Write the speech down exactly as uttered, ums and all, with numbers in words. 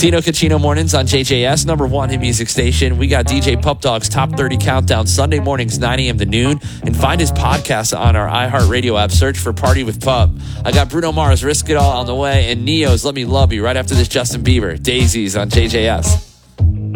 Tino Cucino mornings on J J S, number one hit music station. We got D J Pup Dog's Top thirty Countdown Sunday mornings, nine a.m. to noon. And find his podcast on our iHeartRadio app. Search for Party with Pup. I got Bruno Mars, Risk It All on the way, and Neo's Let Me Love You right after this Justin Bieber. Daisies on J J S.